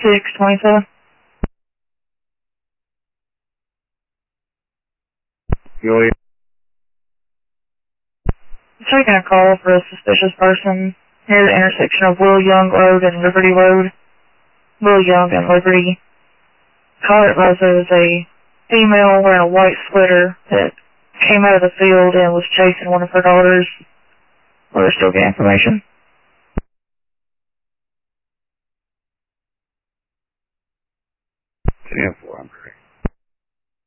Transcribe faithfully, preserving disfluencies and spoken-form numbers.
six twenty-seven. Julia. Taking a call for a suspicious person near the intersection of Will Young Road and Liberty Road. Will Young and Liberty. Call it was there was a female wearing a white sweater that came out of the field and was chasing one of her daughters. We're still getting information.